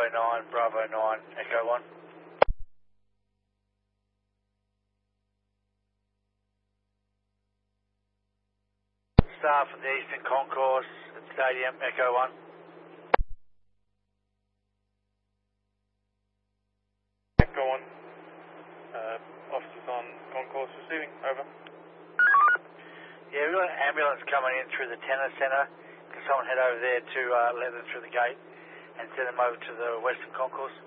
Bravo 9, Echo 1. Staff from the Eastern Concourse at Stadium, Echo 1. Echo 1. Officers on concourse receiving, over. Yeah, we've got an ambulance coming in through the tennis centre. Can someone head over there to let them through the gate and send them over to the Western Concourse?